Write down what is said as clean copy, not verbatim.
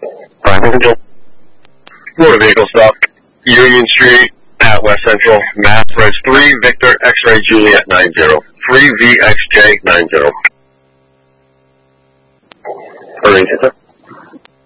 Motor vehicle stop. Union Street at West Central, Mass. Res 3 Victor X-Ray Juliet 90. 3VXJ 90. Arlington, sir.